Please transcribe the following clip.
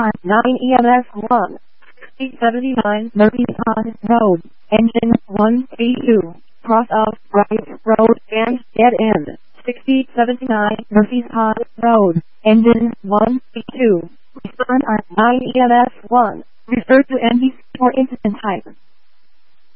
on 9 EMS 1. 6079 Murphy Pond Road. Engine 182. Cross of right road and dead end. 6079 Murphy Pond Road. Engine 182. Respond on 9 EMS 1. Refer to NBC for incident type.